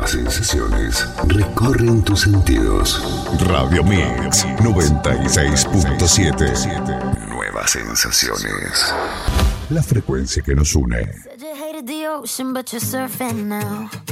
Nuevas sensaciones recorren tus sentidos. Radio Mix 96.7. Nuevas sensaciones. La frecuencia que nos une.